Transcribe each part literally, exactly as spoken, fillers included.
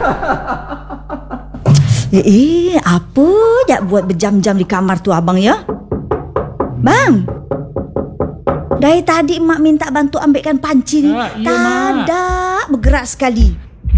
Eh, eh apa jak buat berjam-jam di kamar tu abang ya? Bang, dari tadi mak minta bantu ambilkan panci ni. Ah, iya, tak Mak. ada, bergerak sekali.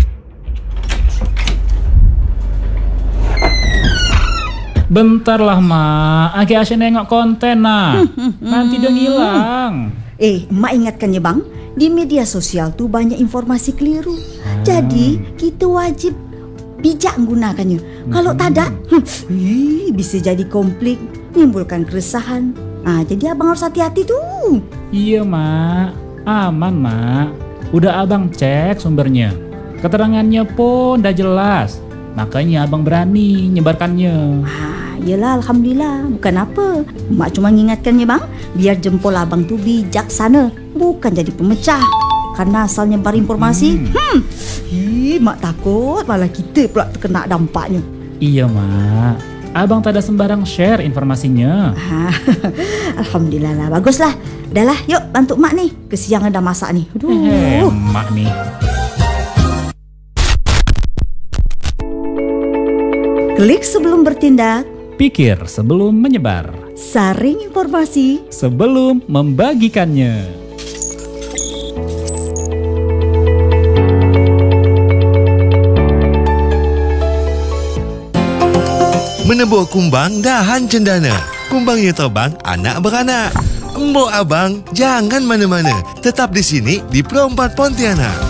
Bentarlah mak, Aki Asyik nengok konten nah. Nanti dia ngilang. Eh, mak ingatkan ya bang, di media sosial tu banyak informasi keliru. Jadi kita wajib bijak menggunakannya. Kalau tak ada, hmm, ih, bisa jadi konflik, menimbulkan keresahan. Ah, jadi abang harus hati-hati tu. Iya mak, aman mak. Udah abang cek sumbernya, keterangannya pun dah jelas. Makanya abang berani nyebarkannya. Ah, yelah alhamdulillah, bukan apa. Mak cuma mengingatkannya bang, biar jempol abang tu bijaksana, bukan jadi pemecah. Karena asal nyebar informasi, hmm, hmm ih, mak takut malah kita pula terkena dampaknya. Iya mak, abang tak ada sembarang share informasinya. Ah, alhamdulillah lah, baguslah. Dah lah, yuk bantu mak ni. Kesiangan dah masak ni. Aduh. Eh, mak nih. Klik sebelum bertindak, Pikir sebelum menyebar, saring informasi. sebelum membagikannya. Menebuh kumbang dahan cendana. Kumbangnya terbang, anak beranak. Embok abang, jangan mana-mana. Tetap di sini di Pro empat Pontianak.